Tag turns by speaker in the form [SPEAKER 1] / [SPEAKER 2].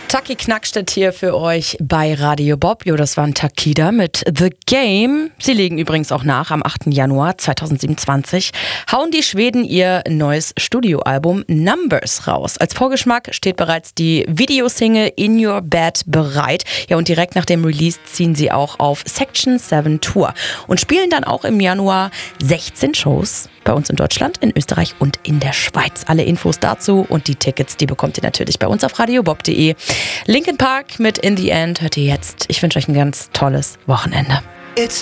[SPEAKER 1] Taki Knackstedt hier für euch bei Radio Bob. Jo, das waren Takida mit The Game. Sie legen übrigens auch nach. Am 8. Januar 2027 hauen die Schweden ihr neues Studioalbum Numbers raus. Als Vorgeschmack steht bereits die Videosingle In Your Bed bereit. Ja, und direkt nach dem Release ziehen sie auch auf Section 7 Tour und spielen dann auch im Januar 16 Shows bei uns in Deutschland, in Österreich und in der Schweiz. Alle Infos dazu und die Tickets, die bekommt ihr natürlich bei uns auf radiobob.de. Linkin Park mit In the End hört ihr jetzt. Ich wünsche euch ein ganz tolles Wochenende.